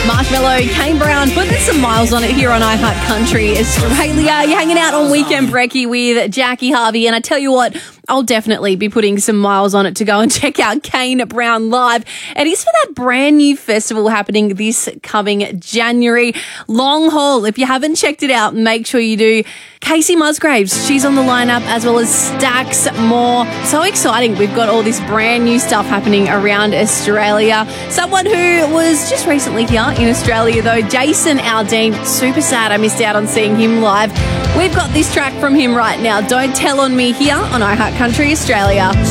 Marshmallow, Kane Brown, putting some miles on it here on iHeart Country Australia. You're hanging out on Weekend Brekkie with Jackie Harvey, and I tell you what, I'll definitely be putting some miles on it to go and check out Kane Brown live. It is for that brand new festival happening this coming January. Long Haul. If you haven't checked it out, make sure you do. Casey Musgraves, she's on the lineup, as well as stacks more. So exciting. We've got all this brand new stuff happening around Australia. Someone who was just recently here in Australia, though, Jason Aldean. Super sad I missed out on seeing him live. We've got this track from him right now, Don't Tell on Me, here on iHeart Country Australia.